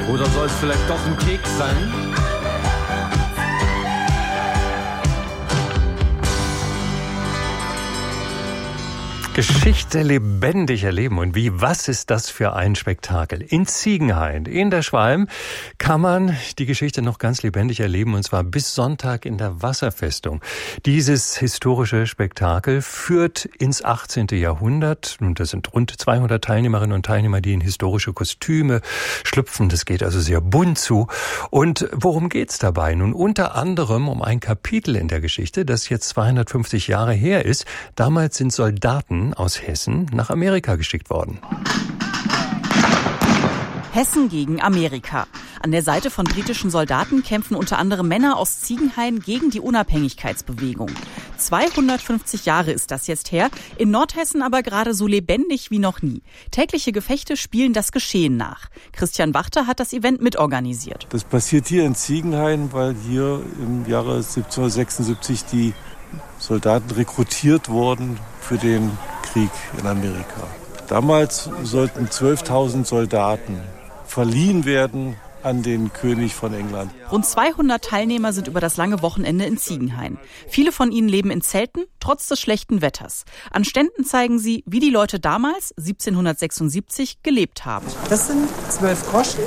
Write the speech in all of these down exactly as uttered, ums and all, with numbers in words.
Oder soll es vielleicht doch ein Keks sein? Geschichte lebendig erleben und wie, was ist das für ein Spektakel? In Ziegenhain, in der Schwalm, kann man die Geschichte noch ganz lebendig erleben und zwar bis Sonntag in der Wasserfestung. Dieses historische Spektakel führt ins achtzehnte Jahrhundert und das sind rund zweihundert Teilnehmerinnen und Teilnehmer, die in historische Kostüme schlüpfen. Das geht also sehr bunt zu. Und worum geht's dabei? Nun unter anderem um ein Kapitel in der Geschichte, das jetzt zweihundertfünfzig Jahre her ist. Damals sind Soldaten aus Hessen nach Amerika geschickt worden. Hessen gegen Amerika. An der Seite von britischen Soldaten kämpfen unter anderem Männer aus Ziegenhain gegen die Unabhängigkeitsbewegung. zweihundertfünfzig Jahre ist das jetzt her, in Nordhessen aber gerade so lebendig wie noch nie. Tägliche Gefechte spielen das Geschehen nach. Christian Wachter hat das Event mitorganisiert. Das passiert hier in Ziegenhain, weil hier im Jahre siebzehnhundertsechsundsiebzig die Soldaten rekrutiert wurden für den Krieg in Amerika. Damals sollten zwölftausend Soldaten verliehen werden an den König von England. Rund zweihundert Teilnehmer sind über das lange Wochenende in Ziegenhain. Viele von ihnen leben in Zelten, trotz des schlechten Wetters. An Ständen zeigen sie, wie die Leute damals, siebzehnhundertsechsundsiebzig, gelebt haben. Das sind zwölf Groschen.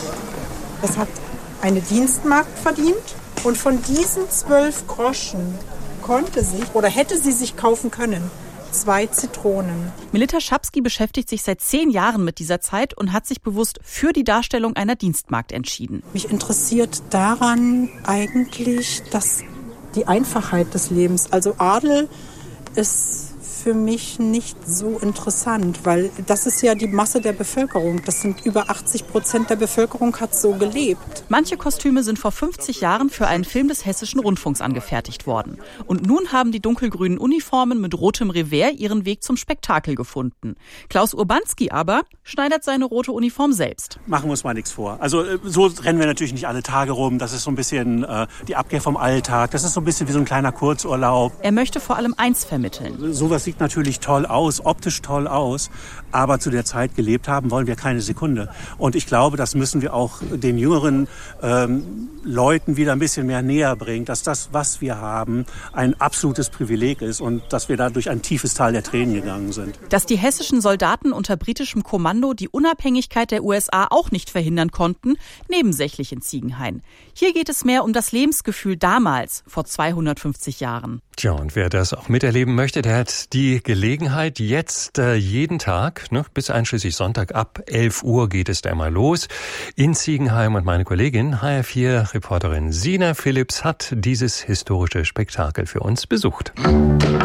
Das hat eine Dienstmagd verdient. Und von diesen zwölf Groschen konnte sich oder hätte sie sich kaufen können zwei Zitronen. Melita Schapski beschäftigt sich seit zehn Jahren mit dieser Zeit und hat sich bewusst für die Darstellung einer Dienstmagd entschieden. Mich interessiert daran eigentlich, dass die Einfachheit des Lebens, also Adel ist für mich nicht so interessant, weil das ist ja die Masse der Bevölkerung. Das sind über achtzig Prozent der Bevölkerung hat so gelebt. Manche Kostüme sind vor fünfzig Jahren für einen Film des Hessischen Rundfunks angefertigt worden. Und nun haben die dunkelgrünen Uniformen mit rotem Revers ihren Weg zum Spektakel gefunden. Klaus Urbanski aber schneidert seine rote Uniform selbst. Machen wir uns mal nichts vor. Also so rennen wir natürlich nicht alle Tage rum. Das ist so ein bisschen äh, die Abkehr vom Alltag. Das ist so ein bisschen wie so ein kleiner Kurzurlaub. Er möchte vor allem eins vermitteln. Sowas sieht natürlich toll aus, optisch toll aus, aber zu der Zeit gelebt haben wollen wir keine Sekunde. Und ich glaube, das müssen wir auch den jüngeren ähm, Leuten wieder ein bisschen mehr näher bringen, dass das, was wir haben, ein absolutes Privileg ist und dass wir da durch ein tiefes Tal der Tränen gegangen sind. Dass die hessischen Soldaten unter britischem Kommando die Unabhängigkeit der U S A auch nicht verhindern konnten, nebensächlich in Ziegenhain. Hier geht es mehr um das Lebensgefühl damals, vor zweihundertfünfzig Jahren. Tja, und wer das auch miterleben möchte, der hat die Gelegenheit jetzt äh, jeden Tag, ne, bis einschließlich Sonntag ab elf Uhr geht es da mal los in Ziegenhain. Und meine Kollegin, H R vier Reporterin Sina Phillips, hat dieses historische Spektakel für uns besucht.